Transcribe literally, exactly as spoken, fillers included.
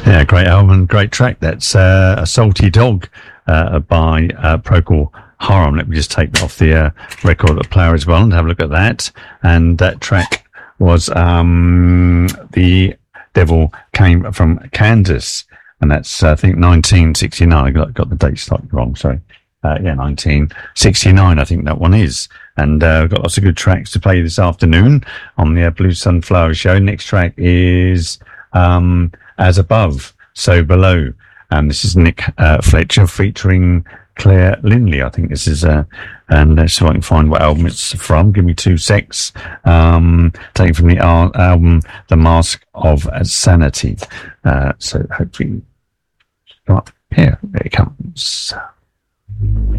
Yeah, great album, great track. That's uh, A Salty Dog uh, by uh, Procol Harum. Let me just take that off the uh, record player as well and have a look at that. And that track was um, The Devil Came from Kansas. And that's, uh, I think, nineteen sixty-nine. I got, got the date slightly wrong, sorry. Uh, yeah, nineteen sixty-nine, I think that one is. And uh, we've got lots of good tracks to play this afternoon on the uh, Blue Sunflower Show. Next track is um, As Above, So Below. And this is Nick uh, Fletcher featuring Claire Lindley. I think this is, uh, and let's see if I can find what album it's from. Give me two secs. Um, taken from the al- album The Mask of Sanity. Uh, so hopefully, right here, there it comes.